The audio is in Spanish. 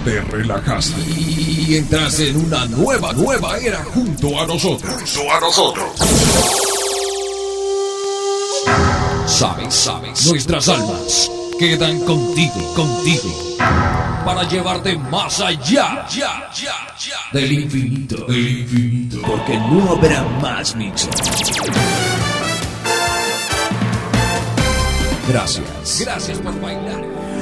te relajaste y entraste en una nueva era junto a nosotros. Sabes, nuestras almas quedan contigo, para llevarte más allá del infinito, porque no habrá más mixo. Gracias por bailar.